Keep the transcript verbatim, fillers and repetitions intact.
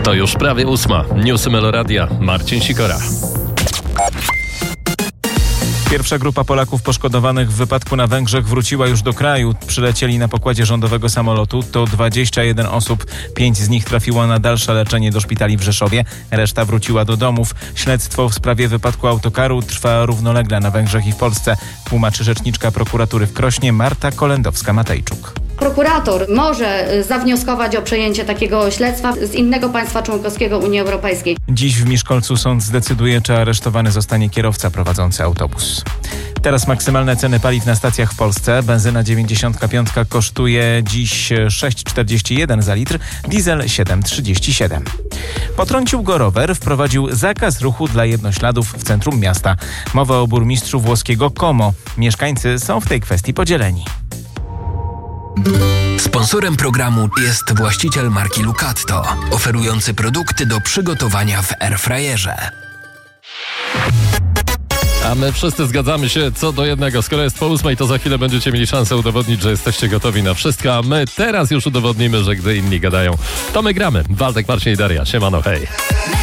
To już prawie ósma. Newsy Meloradia. Marcin Sikora. Pierwsza grupa Polaków poszkodowanych w wypadku na Węgrzech wróciła już do kraju. Przylecieli na pokładzie rządowego samolotu. To dwadzieścia jeden osób. Pięć z nich trafiło na dalsze leczenie do szpitali w Rzeszowie. Reszta wróciła do domów. Śledztwo w sprawie wypadku autokaru trwa równolegle na Węgrzech i w Polsce. Tłumaczy rzeczniczka prokuratury w Krośnie Marta Kolendowska-Matejczuk. Prokurator może zawnioskować o przejęcie takiego śledztwa z innego państwa członkowskiego Unii Europejskiej. Dziś w Miszkolcu sąd zdecyduje, czy aresztowany zostanie kierowca prowadzący autobus. Teraz maksymalne ceny paliw na stacjach w Polsce. Benzyna dziewięćdziesiąt pięć kosztuje dziś sześć czterdzieści jeden za litr, diesel siedem trzydzieści siedem. Potrącił go rower, wprowadził zakaz ruchu dla jednośladów w centrum miasta. Mowa o burmistrzu włoskiego Como. Mieszkańcy są w tej kwestii podzieleni. Sponsorem programu jest właściciel marki Lucatto, oferujący produkty do przygotowania w airfryerze. A my wszyscy zgadzamy się co do jednego. Skoro jest po ósmej, to za chwilę będziecie mieli szansę udowodnić, że jesteście gotowi na wszystko, a my teraz już udowodnimy, że gdy inni gadają, to my gramy. Waldek, Marcin i Daria. Siemano, hej.